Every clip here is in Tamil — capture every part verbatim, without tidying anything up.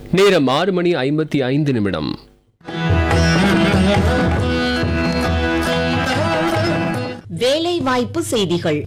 நேரம் ஆறு மணி ஐம்பத்தி ஐந்து நிமிடம். வேலை வாய்ப்பு செய்திகள்.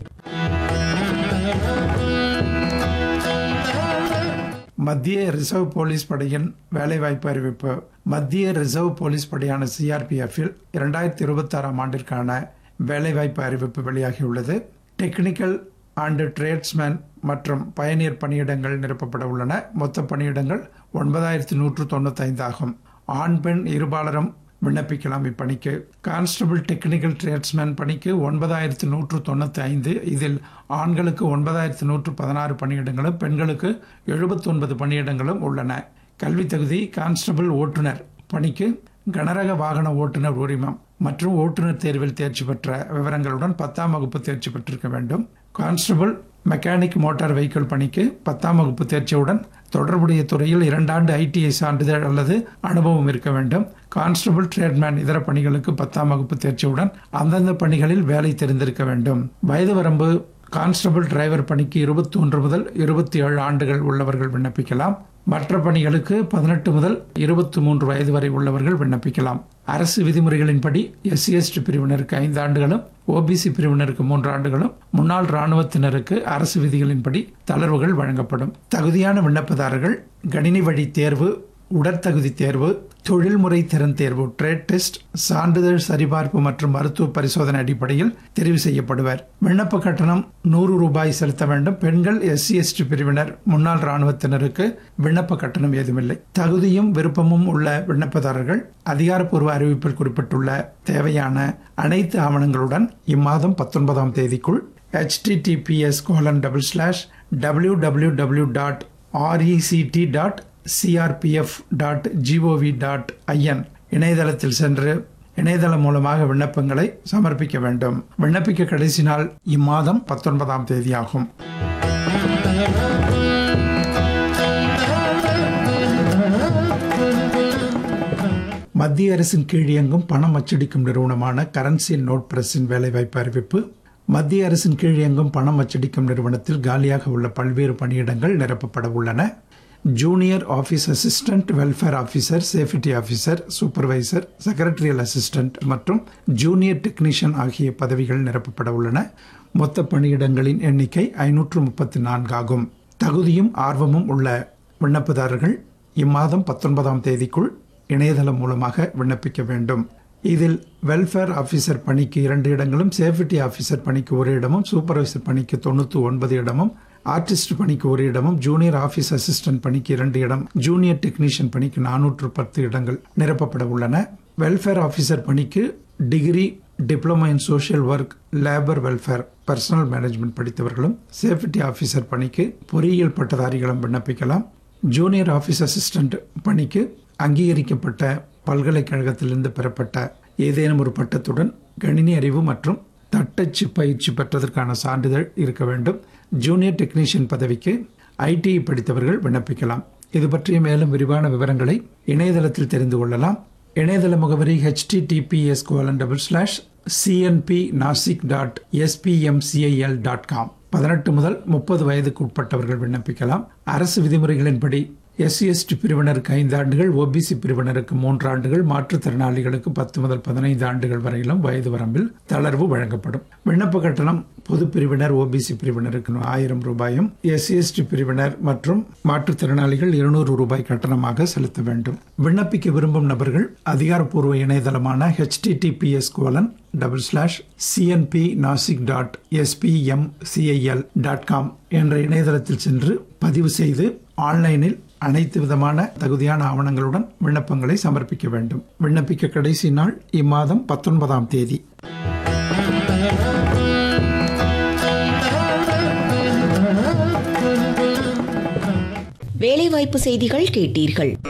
மத்திய ரிசர்வ் போலீஸ் படையின் வேலைவாய்ப்பு அறிவிப்பு. மத்திய ரிசர்வ் போலீஸ் படையான சிஆர்பிஎஃப்பில் இரண்டாயிரத்தி இருபத்தி ஆறாம் ஆண்டிற்கான வேலைவாய்ப்பு அறிவிப்பு வெளியாகியுள்ளது. டெக்னிக்கல் அண்ட் ட்ரேட்ஸ்மேன் மற்றும் பயணியர் பணியிடங்கள் நிரப்பப்பட உள்ளன. மொத்த பணியிடங்கள் ஒன்பதாயிரத்தி நூற்று தொண்ணூத்தி ஐந்து ஆகும். ஆண் பெண் இருபாலரும் விண்ணப்பிக்கலாம் இப்பணிக்கு. கான்ஸ்டபிள் டெக்னிக்கல் ட்ரேட்ஸ்மேன் பணிக்கு ஒன்பதாயிரத்தி நூற்று தொண்ணூத்தி ஐந்து. இதில் ஆண்களுக்கு ஒன்பதாயிரத்தி நூற்று பதினாறு பணியிடங்களும் பெண்களுக்கு எழுபத்தி ஒன்பது பணியிடங்களும் உள்ளன. கல்வி தகுதி: கான்ஸ்டபிள் ஓட்டுநர் பணிக்கு கனரக வாகன ஓட்டுநர் உரிமம் மற்றும் ஓட்டுநர் தேர்வில் தேர்ச்சி பெற்ற விவரங்களுடன் பத்தாம் வகுப்பு தேர்ச்சி பெற்றிருக்க வேண்டும். கான்ஸ்டபிள் மெக்கானிக் மோட்டார் வெஹிக்கிள் பணிக்கு பத்தாம் வகுப்பு தேர்ச்சியுடன் தொடர்புடைய துறையில் இரண்டாண்டு ஐடிஐ சான்றிதழ் அல்லது அனுபவம் இருக்க வேண்டும். கான்ஸ்டபிள் ட்ரேட்மேன் இதர பணிகளுக்கு பத்தாம் வகுப்பு தேர்ச்சியுடன் அந்தந்த பணிகளில் வேலை தெரிந்திருக்க வேண்டும். வயது வரம்பு: கான்ஸ்டபிள் டிரைவர் பணிக்கு இருபத்தி ஒன்று முதல் இருபத்தி ஏழு ஆண்டுகள் உள்ளவர்கள் விண்ணப்பிக்கலாம். மற்ற பணிகளுக்கு பதினெட்டு முதல் இருபத்தி மூன்று வயது வரை உள்ளவர்கள் விண்ணப்பிக்கலாம். அரசு விதிமுறைகளின்படி எஸ்சி எஸ்டி பிரிவினருக்கு ஐந்து ஆண்டுகளும் ஓபிசி பிரிவினருக்கு மூன்று ஆண்டுகளும் முன்னாள் இராணுவத்தினருக்கு அரசு விதிகளின்படி தளர்வுகள் வழங்கப்படும். தகுதியான விண்ணப்பதாரர்கள் கணினி வழி தேர்வு, உடற்தகுதி தேர்வு, தொழில்முறை திறன் தேர்வு ட்ரேட் டெஸ்ட், சான்றிதழ் சரிபார்ப்பு மற்றும் மருத்துவ பரிசோதனை அடிப்படையில் தெரிவு செய்யப்படுவர். விண்ணப்ப கட்டணம் நூறு ரூபாய் செலுத்த வேண்டும். பெண்கள், எஸ்சி எஸ்டி பிரிவினர், முன்னாள் இராணுவத்தினருக்கு விண்ணப்ப கட்டணம் ஏதுமில்லை. தகுதியும் விருப்பமும் உள்ள விண்ணப்பதாரர்கள் அதிகாரப்பூர்வ அறிவிப்பில் குறிப்பிட்டுள்ள தேவையான அனைத்து ஆவணங்களுடன் இம்மாதம் பத்தொன்பதாம் தேதிக்குள் HTTPS colon double slash W W W dot RECT dot CRPF dot gov dot IN இணையதளத்தில் சென்று இணையதளம் மூலமாக விண்ணப்பங்களை சமர்ப்பிக்க வேண்டும். விண்ணப்பிக்க கடைசி நாள் இம்மாதம் பத்தொன்பதாம் தேதி ஆகும். மத்திய அரசின் கீழ் இயங்கும் பணம் அச்சடிக்கும் நிறுவனமான கரன்சி நோட் பிரஸின் வேலைவாய்ப்பு அறிவிப்பு. மத்திய அரசின் கீழ் இயங்கும் பணம் அச்சடிக்கும் நிறுவனத்தில் காலியாக உள்ள பல்வேறு பணியிடங்கள் நிரப்பப்பட உள்ளன. Junior office assistant, welfare officer, safety officer, supervisor, secretarial assistant மற்றும் ஜூனியர் டெக்னீஷியன் ஆகிய பதவிகள் நிரப்பப்பட உள்ளன. மொத்த பணியிடங்களின் எண்ணிக்கை ஐநூற்று முப்பத்தி நான்கு ஆகும். தகுதியும் ஆர்வமும் உள்ள விண்ணப்பதாரர்கள் இம்மாதம் பத்தொன்பதாம் தேதிக்குள் இணையதளம் மூலமாக விண்ணப்பிக்க வேண்டும். இதில் வெல்ஃபேர் ஆஃபீஸர் பணிக்கு இரண்டு இடங்களும், சேஃப்டி ஆஃபீஸர் பணிக்கு ஒரு இடமும், சூப்பர்வைசர் பணிக்கு தொண்ணூற்றி ஒன்பது இடமும், ஆர்டிஸ்ட் பணிக்கு ஒரு இடமும், ஜூனியர் ஆஃபீஸ் அசிஸ்டன்ட் பணிக்கு இரண்டு இடம், ஜூனியர் டெக்னீஷியன் பணிக்கு நானூற்று பத்து இடங்கள் நிரப்பப்பட உள்ளன. வெல்ஃபேர் ஆஃபீஸர் பணிக்கு degree, diploma in social work, labour welfare, personal management படித்தவர்களும், safety officer பணிக்கு பொறியியல் பட்டதாரிகளும் விண்ணப்பிக்கலாம். ஜூனியர் ஆஃபீஸ் அசிஸ்டன்ட் பணிக்கு அங்கீகரிக்கப்பட்ட பல்கலைக்கழகத்திலிருந்து பெறப்பட்ட ஏதேனும் ஒரு பட்டத்துடன் கணினி அறிவு மற்றும் தட்டச்சு பயிற்சி பெற்றதற்கான சான்றிதழ் இருக்க வேண்டும். ஜூனியர் டெக்னீஷியன் பதவிக்கு ஐடிஐ படித்தவர்கள் விண்ணப்பிக்கலாம். இது பற்றிய மேலும் விரிவான விவரங்களை இணையதளத்தில் தெரிந்து கொள்ளலாம். இணையதள முகவரி HTTPS colon double slash CNB Nashik dot SPMCIL dot com. பதினெட்டு முதல் முப்பது வயதுக்கு உட்பட்டவர்கள் விண்ணப்பிக்கலாம். அரசு விதிமுறைகளின்படி எஸ்சி எஸ்டி பிரிவினருக்கு ஐந்து ஆண்டுகள், ஓபிசி பிரிவினருக்கு மூன்று ஆண்டுகள், மாற்றுத்திறனாளிகளுக்கு பத்து முதல் பதினைந்து ஆண்டுகள் வரையிலும் வயது வரம்பில் தளர்வு வழங்கப்படும். விண்ணப்ப கட்டணம் பொது பிரிவினர், ஓபிசி பிரிவினருக்கு ஆயிரம் ரூபாயும், எஸ்சி எஸ்டி பிரிவினர் மற்றும் மாற்றுத்திறனாளிகள் இருநூறு ரூபாய் கட்டணமாக செலுத்த வேண்டும். விண்ணப்பிக்க விரும்பும் நபர்கள் அதிகாரப்பூர்வ இணையதளமான HTTPS colon double slash CNB Nashik dot SPMCIL dot com என்ற இணையதளத்தில் சென்று பதிவு செய்து ஆன்லைனில் அனைத்து விதமான தகுதியான ஆவணங்களுடன் விண்ணப்பங்களை சமர்ப்பிக்க வேண்டும். விண்ணப்பிக்க கடைசி நாள் இம்மாதம் பத்தொன்பதாம் தேதி. வேலைவாய்ப்பு செய்திகள் கேட்டீர்கள்.